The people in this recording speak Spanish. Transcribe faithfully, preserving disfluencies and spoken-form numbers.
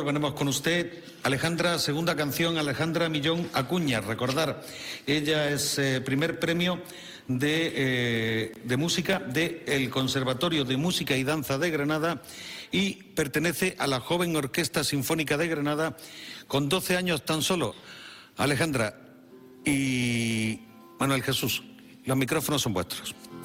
proponemos con usted, Alejandra, segunda canción, Alejandra Millón Acuña. Recordar, ella es eh, primer premio de, eh, de música del Conservatorio de Música y Danza de Granada y pertenece a la Joven Orquesta Sinfónica de Granada con doce años tan solo. Alejandra y Manuel Jesús, los micrófonos son vuestros.